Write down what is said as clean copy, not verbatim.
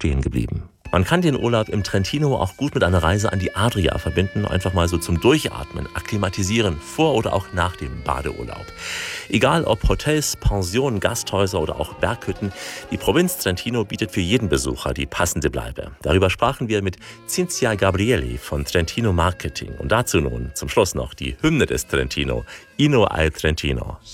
stehen geblieben. Man kann den Urlaub im Trentino auch gut mit einer Reise an die Adria verbinden, einfach mal so zum Durchatmen, akklimatisieren, vor oder auch nach dem Badeurlaub. Egal ob Hotels, Pensionen, Gasthäuser oder auch Berghütten, die Provinz Trentino bietet für jeden Besucher die passende Bleibe. Darüber sprachen wir mit Cinzia Gabrieli von Trentino Marketing. Und dazu nun zum Schluss noch die Hymne des Trentino, Inno al Trentino.